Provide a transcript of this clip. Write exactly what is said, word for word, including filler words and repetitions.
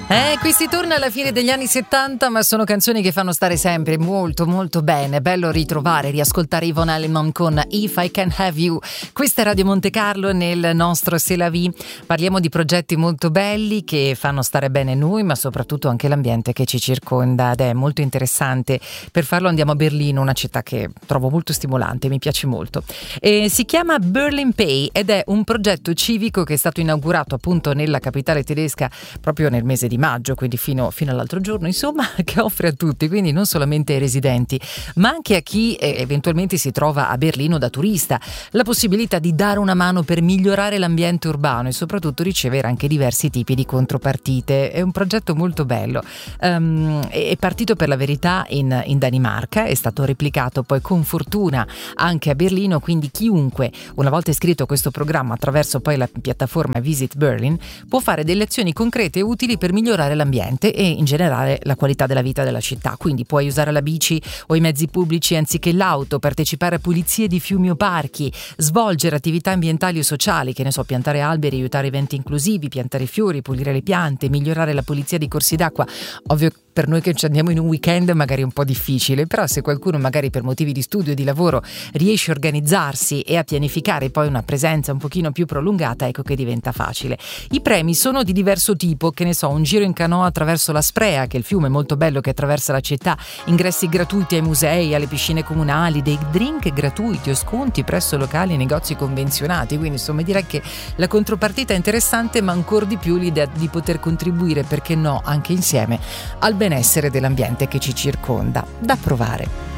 Eh, qui si torna alla fine degli anni settanta, ma sono canzoni che fanno stare sempre molto molto bene. Bello ritrovare, riascoltare Yvonne Elliman con If I Can Have You. Questa è Radio Monte Carlo nel nostro C'est la vie. Parliamo di progetti molto belli che fanno stare bene noi, ma soprattutto anche l'ambiente che ci circonda, ed è molto interessante. Per farlo andiamo a Berlino, una città che trovo molto stimolante, mi piace molto. E si chiama Berlin Pay ed è un progetto civico che è stato inaugurato appunto nella capitale tedesca proprio nel mese di maggio, quindi fino, fino all'altro giorno, insomma, che offre a tutti, quindi non solamente ai residenti, ma anche a chi eh, eventualmente si trova a Berlino da turista, la possibilità di dare una mano per migliorare l'ambiente urbano e soprattutto ricevere anche diversi tipi di contropartite. È un progetto molto bello. Um, è partito per la verità in, in Danimarca, è stato replicato poi con fortuna anche a Berlino, quindi chiunque, una volta iscritto a questo programma attraverso poi la piattaforma Visit Berlin, può fare delle azioni concrete e utili per migliorare l'ambiente e in generale la qualità della vita della città. Quindi puoi usare la bici o i mezzi pubblici anziché l'auto, partecipare a pulizie di fiumi o parchi, svolgere attività ambientali o sociali, che ne so, piantare alberi, aiutare eventi inclusivi, piantare fiori, pulire le piante, migliorare la pulizia di corsi d'acqua. Ovvio, per noi che ci andiamo in un weekend magari è un po' difficile, però se qualcuno magari per motivi di studio o di lavoro riesce a organizzarsi e a pianificare poi una presenza un pochino più prolungata, ecco che diventa facile. I premi sono di diverso tipo, che ne so, un giro in canoa attraverso la Sprea, che è il fiume molto bello che attraversa la città, ingressi gratuiti ai musei, alle piscine comunali, dei drink gratuiti o sconti presso locali e negozi convenzionati. Quindi insomma direi che la contropartita è interessante, ma ancora di più l'idea di poter contribuire, perché no, anche insieme al benessere dell'ambiente che ci circonda. Da provare.